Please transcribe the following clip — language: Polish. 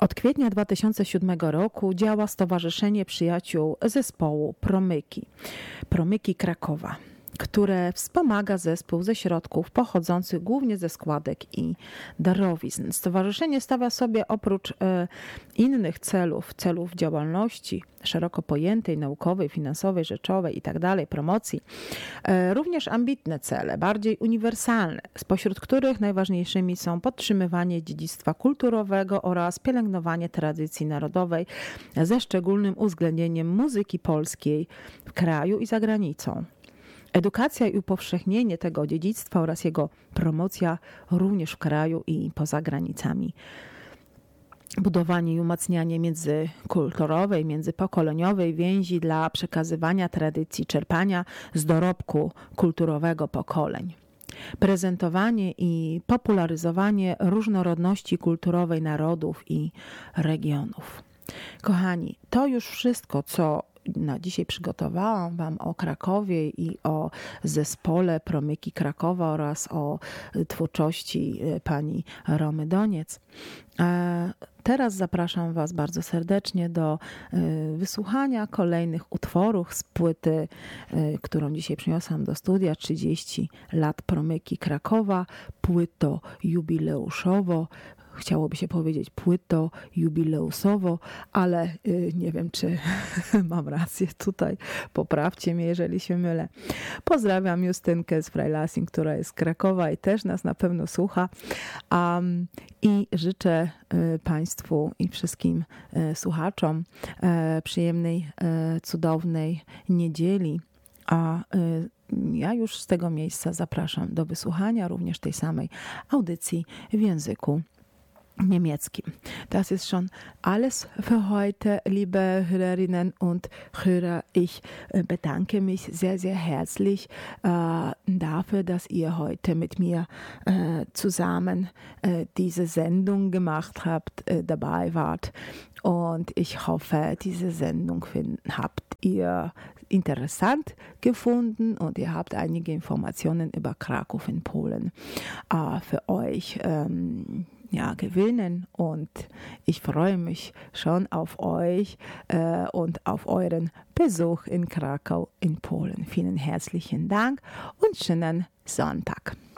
Od kwietnia 2007 roku działa Stowarzyszenie Przyjaciół Zespołu Promyki Krakowa, które wspomaga zespół ze środków pochodzących głównie ze składek i darowizn. Stowarzyszenie stawia sobie oprócz innych celów działalności szeroko pojętej, naukowej, finansowej, rzeczowej itd., promocji, również ambitne cele, bardziej uniwersalne, spośród których najważniejszymi są podtrzymywanie dziedzictwa kulturowego oraz pielęgnowanie tradycji narodowej ze szczególnym uwzględnieniem muzyki polskiej w kraju i za granicą. Edukacja i upowszechnienie tego dziedzictwa oraz jego promocja również w kraju i poza granicami. Budowanie i umacnianie międzykulturowej, międzypokoleniowej więzi dla przekazywania tradycji, czerpania z dorobku kulturowego pokoleń. Prezentowanie i popularyzowanie różnorodności kulturowej narodów i regionów. Kochani, to już wszystko, co na dzisiaj przygotowałam Wam o Krakowie i o zespole Promyki Krakowa oraz o twórczości pani Romy Doniec. Teraz zapraszam Was bardzo serdecznie do wysłuchania kolejnych utworów z płyty, którą dzisiaj przyniosłam do studia, 30 lat Promyki Krakowa, płyto jubileuszowo. Chciałoby się powiedzieć płyto jubileusowo, ale nie wiem, czy mam rację tutaj. Poprawcie mnie, jeżeli się mylę. Pozdrawiam Justynkę z Freilassing, która jest z Krakowa i też nas na pewno słucha. I życzę Państwu i wszystkim słuchaczom przyjemnej, cudownej niedzieli. A ja już z tego miejsca zapraszam do wysłuchania również tej samej audycji w języku niemieckim. Das ist schon alles für heute, liebe Hörerinnen und Hörer. Ich bedanke mich sehr, sehr herzlich dafür, dass ihr heute mit mir zusammen diese Sendung gemacht habt, dabei wart. Und ich hoffe, diese Sendung habt ihr interessant gefunden und ihr habt einige Informationen über Kraków in Polen für euch gewinnen, und ich freue mich schon auf euch und auf euren Besuch in Krakau in Polen. Vielen herzlichen Dank und schönen Sonntag.